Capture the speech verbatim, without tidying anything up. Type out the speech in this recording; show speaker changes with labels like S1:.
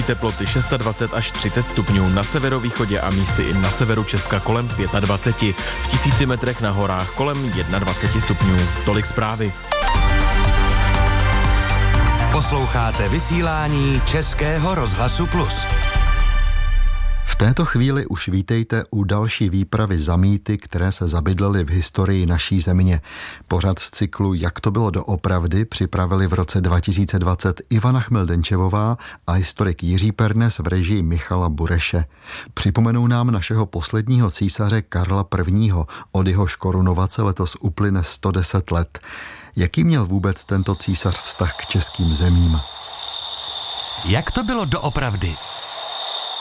S1: nejvyšší teploty dvacet šest až třicet stupňů, na severovýchodě a místy i na severu Česka kolem dvacet pět. V tisíci metrech na horách kolem dvacet jedna stupňů. Tolik zprávy.
S2: Posloucháte vysílání Českého rozhlasu Plus.
S3: V této chvíli už vítejte u další výpravy za mýty, které se zabydlely v historii naší země. Pořad z cyklu Jak to bylo doopravdy připravili v roce dva tisíce dvacet Ivana Chmeldenčevová a historik Jiří Pernes v režii Michala Bureše. Připomenou nám našeho posledního císaře Karla prvního. Od jehož korunovace letos uplyne sto deset let. Jaký měl vůbec tento císař vztah k českým zemím?
S2: Jak to bylo doopravdy?